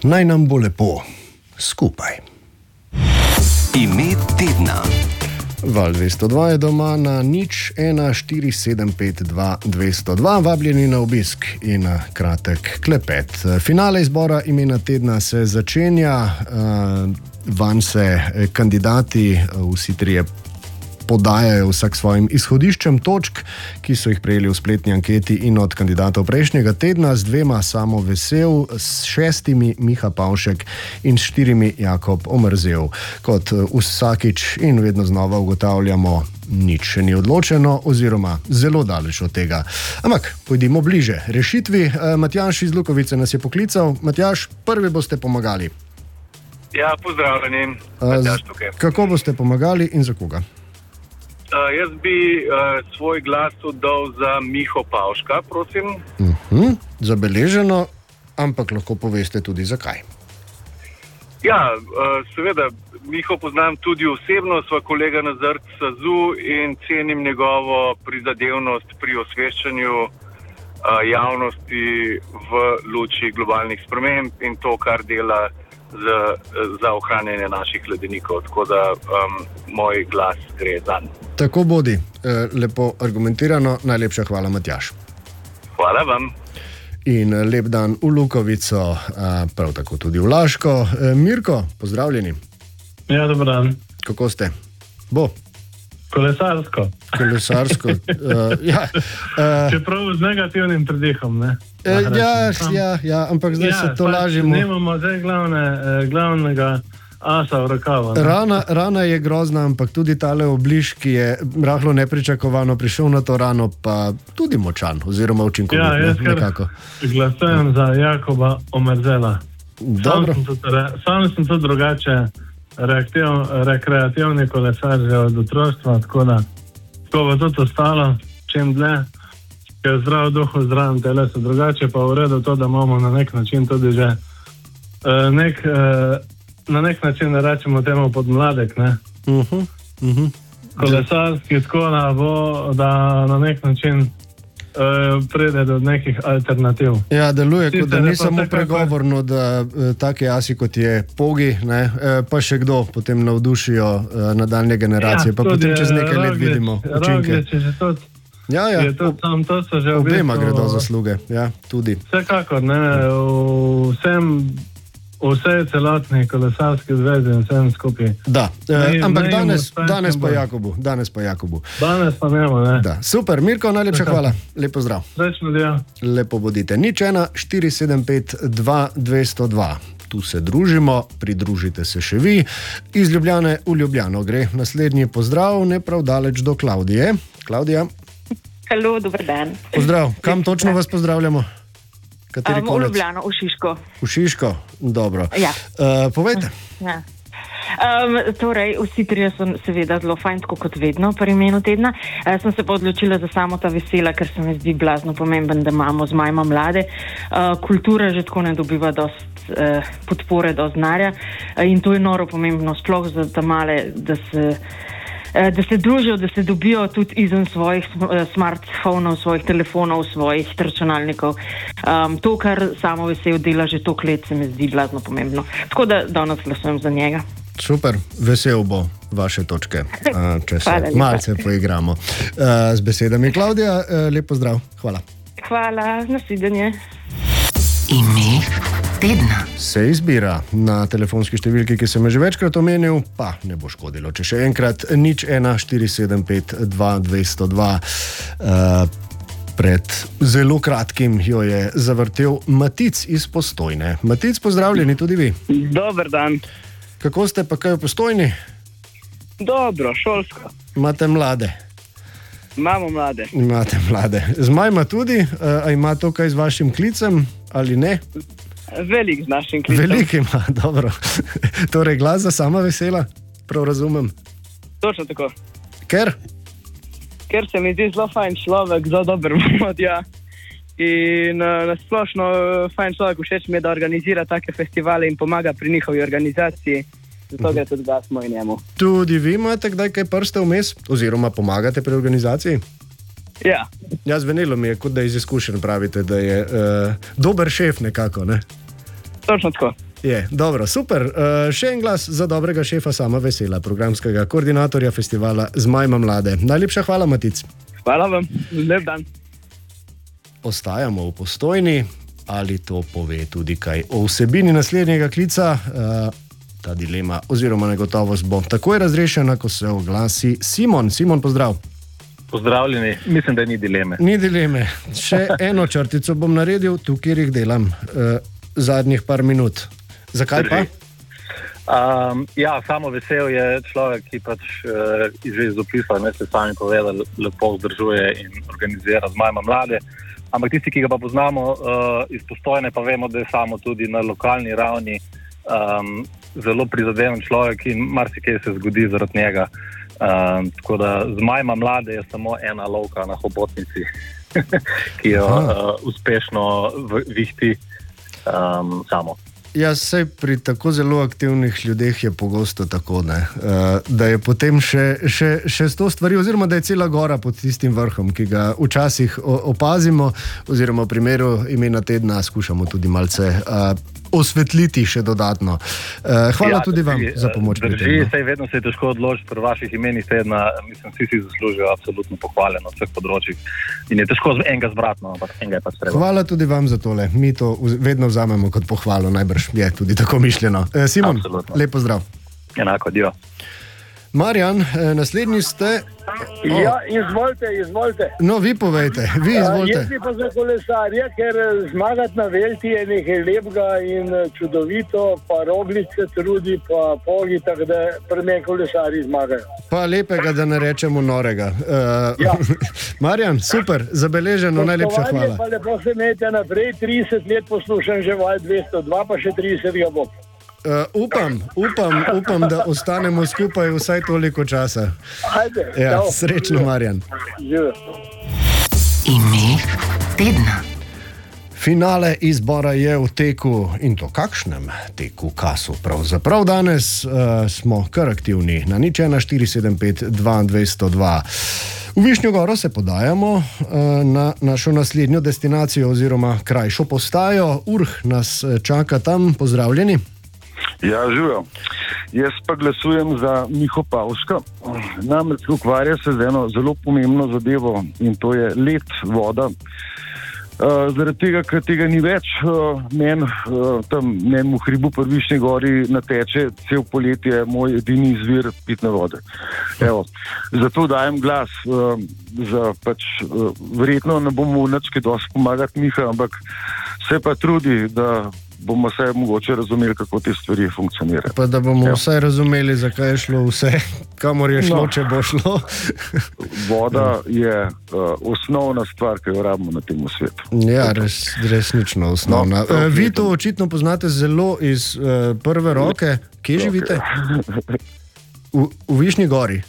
Naj nam bo lepo skupaj. Ime tedna. Val 202 je doma na 014752202. Vabljeni na obisk in na kratek klepet. Finale izbora imena tedna se začenja. Vanj se kandidati, vsi trije, podajajo vsak svojim izhodiščem točk, ki so jih prejeli v spletni anketi in od kandidatov prejšnjega tedna, z 2 Samo Vesel, s 6 Miha Pavšek in s 4 Jakob Omerzel. Kot vsakič in vedno znova ugotavljamo, nič še ni odločeno oziroma zelo daleč od tega. Ampak pojdimo bliže rešitvi. Matjaž iz Lukovice nas je poklical. Matjaž, prvi boste pomagali. Ja, pozdravljeni. Matjaž tukaj. Kako boste pomagali in za koga? Jaz bi svoj glas oddal za Miho Pavška, prosim. Zabeleženo, ampak lahko poveste tudi zakaj. Ja, seveda, Miho poznam tudi osebno, sva kolega na ZRT SAZU in cenim njegovo prizadevnost pri osveščanju javnosti v luči globalnih sprememb in to, kar dela za ohranjanje naših ledenikov, tako da moj glas gre zanj. Tako bodi, lepo argumentirano. Najlepša hvala, Matjaž. Hvala vam. In lep dan v Lukovico, prav tako tudi v Laško. Mirko, pozdravljeni. Ja, dober dan. Kako ste? Bo? Kolesarsko. Ja. Čeprav z negativnim predihom, ne? Ja, ampak zdaj se to lažimo. Nemamo zdaj glavnega asa v rokava. Rana je grozna, ampak tudi tale obliž, ki je rahlo nepričakovano prišel na to rano, pa tudi močan oziroma učinkovit. Ja, jaz glasujem za Jakoba Omerzela. Dobro. Sam sem tudi drugače rekreativni kolesar že od otroštva, tako da bo tudi ostalo čim dlje, ker zdrav duh v zdravem telesu. Drugače pa v redu to, da imamo na nek način tudi že na nek način, da rečemo temu podmladek, ne? Kolesarski, tako da bo, da na nek način pride do nekih alternativ. Ja, deluje, kot da ni samo pregovorno, da take asi, kot je Pogi, ne, pa še kdo potem navdušijo nadaljne generacije, pa potem čez nekaj let vidimo učinke. To so že obema gredo zasluge, ja, tudi. Vsekakor, ne, vse celotni kolesarski zvezi in vsem skupaj. Da, ampak danes pa Jakobu. Danes pa nemo, ne. Da. Super, Mirko, najlepša hvala. Lepo zdrav. Srečno delo. Lepo bodite. 014752202. Tu se družimo, pridružite se še vi. Iz Ljubljane v Ljubljano gre naslednji pozdrav, ne prav daleč do Klavdije. Klavdija. Halo, dober dan. Pozdrav. Kam točno vas pozdravljamo? V Ljubljano, v Šiško. V Šiško, dobro. Ja. Povejte. Ja. Torej, vsi trije so seveda zelo fajn, tako kot vedno pri imenu tedna. Sem se pa odločila za Samo Vesela, ker se mi zdi blazno pomemben, da imamo z majma mlade. Kultura že tako ne dobiva dost podpore, dost denarja in to je noro pomembno, sploh za ta male, da se družijo, da se dobijo tudi izven svojih smartfonov, svojih telefonov, svojih računalnikov. To, kar Samo Vesel dela že toliko let, se mi zdi blazno pomembno. Tako da danes glasujem za njega. Super, vesel bo vaše točke, če se malce poigramo z besedami. Klavdija, lep pozdrav. Hvala. Hvala, nasvidenje. Ime tedna. Se izbira na telefonski številki, ki sem jo že večkrat omenil, pa ne bo škodilo. Če še enkrat, 014752202. Pred zelo kratkim jo je zavrtel Matic iz Postojne. Matic, pozdravljeni tudi vi. Dober dan. Kako ste pa kaj v Postojni? Dobro, šolsko. Imate mlade? Imamo mlade. Imate mlade. Zmajma tudi, a ima to kaj z vašim klicem ali ne? Velik z našim klicem. Velik ima, dobro. Torej, glas za Sama Vesela, prav razumem. Točno tako. Ker? Ker se mi zdi zelo fajn človek, zelo dober mod, ja. In nasplošno fajn človek, všeč mi je, da organizira take festivale in pomaga pri njihovi organizaciji. Zato gre tudi glas moj njemu. Tudi vi imate kdaj kaj prste vmes? Oziroma pomagate pri organizaciji? Ja. Ja, zvenelo mi je, kot da iz izkušenj pravite, da je dober šef nekako, ne? Točno tako. Je, dobro, super. Še en glas za dobrega šefa Sama Vesela, programskega koordinatorja festivala Zmajma mlade. Najlepša hvala, Matic. Hvala vam, lep dan. Ostajamo v Postojni. Ali to pove tudi kaj o vsebini naslednjega klica? Ta dilema oziroma negotovost bo takoj razrešena, ko se oglasi Simon. Simon, pozdrav. Pozdravljeni, mislim, da ni dileme. Ni dileme. Še eno črtico bom naredil, tu, kjer jih delam zadnjih par minut. Zakaj pa? Samo vesel je človek, ki pač iz opisa, ne ste sami povedali, lepo vzdržuje in organizira Zmajma mlade. Ampak tisti, ki ga pa poznamo iz Postojne, pa vemo, da je samo tudi na lokalni ravni zelo prizadeven človek in marsikaj se zgodi zaradi njega. Tako da Zmajma mlade je samo ena lovka na hobotnici, ki jo uspešno vihti samo. Ja, saj pri tako zelo aktivnih ljudeh je pogosto tako, ne, da je potem še 100 stvari, oziroma da je cela gora pod tistim vrhom, ki ga včasih opazimo, oziroma v primeru imena tedna skušamo tudi malce osvetliti še dodatno. Hvala tudi vam za pomoč pri tem. Drži, saj vedno se je težko odločiti pri vaših imenih tedna, mislim, vsi si zaslužijo absolutno pohvale na vseh področjih in je težko enega zbratno, ampak enega je pač treba. Hvala tudi vam za tole, mi to vedno vzamemo kot pohvalo, najbrž je tudi tako mišljeno. Simon, lep pozdrav. Enako, dio. Marjan, naslednji ste... Ja, izvolite. No, vi povejte, izvolite. Jaz bi pa za kolesarja, ker zmagati na Velti je nekaj lepega in čudovito, pa Roglice trudi, pa Pogi, tako da pri meni kolesarji zmagajo. Pa lepega, da ne rečemo norega. Marjan, super, zabeleženo, najlepša hvala. Pa lepo se imejte naprej, 30 let poslušam že Val 202, pa še 30 ga bo. Upam, da ostanemo skupaj vsaj toliko časa. Ajde. Ja, srečno, Marjan. Ime tedna. Finale izbora je v teku, in to kakšnem teku kasu. Pravzaprav danes smo kar aktivni na 01475 2202. V Višnjo Goro se podajamo na našo naslednjo destinacijo oziroma krajšo postajo. Urh nas čaka tam, pozdravljeni. Ja, živijo. Jaz pa glasujem za Miho Pavška. Namreč ukvarja se z eno zelo pomembno zadevo in to je led, voda. Zaradi tega, ker tega ni več, meni v hribu pri Višnji Gori nateče cel poletje moj edini izvir pitne vode. Evo, zato dajem glas za verjetno ne bomo nič kaj dosti pomagati Miha, ampak se pa trudi, da bomo vsaj mogoče razumeli, kako te stvari funkcionirajo. Pa da bomo vsaj razumeli, zakaj je šlo vse, kamor je šlo, če bo šlo. Voda je osnovna stvar, ki jo rabimo na tem svetu. Ja, resnično osnovna. Vi to očitno poznate zelo iz prve roke. Kje živite? V Višnji Gori.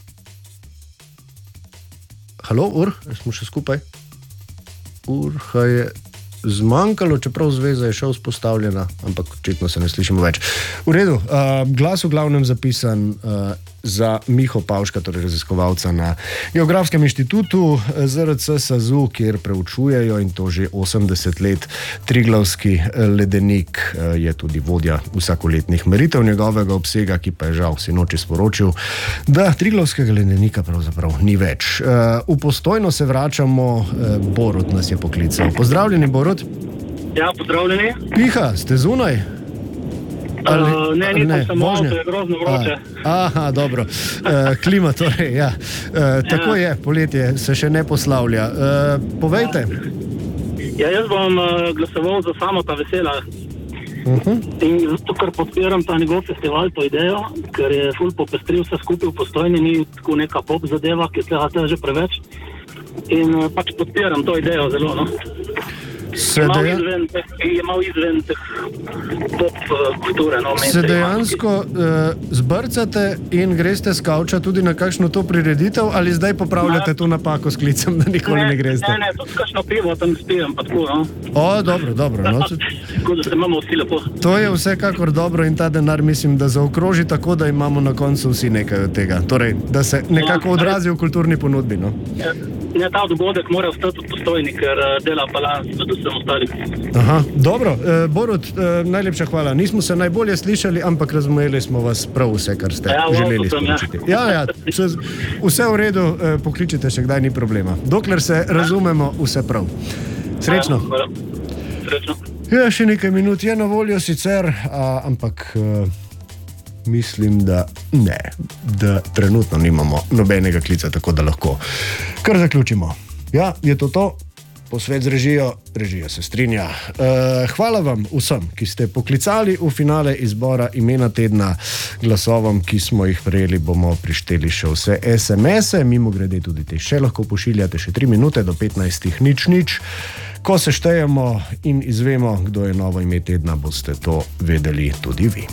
Halo, smo še skupaj? Urha je zmanjkalo, čeprav zveza je še vzpostavljena, ampak očitno se ne slišimo več. V redu, glas v glavnem zapisan za Miho Pavška, torej raziskovalca na Geografskem inštitutu ZRC SAZU, kjer preučujejo in to že 80 let Triglavski ledenik, je tudi vodja vsakoletnih meritev njegovega obsega, ki pa je žal sinoči sporočil, da Triglavskega ledenika pravzaprav ni več. V Postojno se vračamo, Borut nas je poklical. Pozdravljeni, Borut. Ja, pozdravljeni. Piha, ste zunaj? Ne, nisem samo avto, je grozno vroče. Aha, dobro. Klima torej, ja. Tako je, poletje se še ne poslavlja. Povejte. Ja, jaz bom glasoval za Samota Vesela. In zato, ker podpiram ta njegov festival, to idejo, ker je ful popestril vse skupaj v Postojni, ni tako neka pop zadeva, ki je tega že preveč. In pač podpiram to idejo zelo, no. Je malo izven teh pop kulture. Se dejansko zbrcate in greste s kavča tudi na kakšno to prireditev ali zdaj popravljate to napako s klicem, da nikoli ne greste? Ne, tudi kakšno pivo tam spijem, pa tako, no. Dobro. Tako da se imamo vsi lepo. To je vsekakor dobro in ta denar mislim, da zaokroži tako, da imamo na koncu vsi nekaj od tega. Torej, da se nekako odrazi v kulturni ponudbi, no. ne, ta dogodek mora ostati v Postojni, ker dela balans med vsem ostalim. Aha, dobro. Borut, najlepša hvala. Nismo se najbolje slišali, ampak razumeli smo vas prav vse, kar ste želeli sporočiti. Ja, vse v redu, pokličite še kdaj, ni problema. Dokler se razumemo, vse prav. Srečno. Srečno. Ja, še nekaj minut je na voljo sicer, ampak mislim, da ne, da trenutno nimamo nobenega klica, tako da lahko kar zaključimo. Ja, je to. Posvet z režija se strinja. Hvala vam vsem, ki ste poklicali v finale izbora imena tedna. Glasovom, ki smo jih prejeli, bomo prišteli še vse SMS-e. Mimogrede tudi te še lahko pošiljate še 3 minute do 15:00. Ko se štejemo in izvemo, kdo je novo ime tedna, boste to vedeli tudi vi.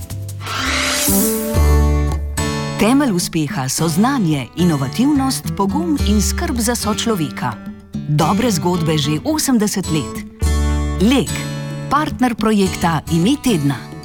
Temelj uspeha so znanje, inovativnost, pogum in skrb za sočloveka. Dobre zgodbe že 80 let. Lek, partner projekta Ime tedna.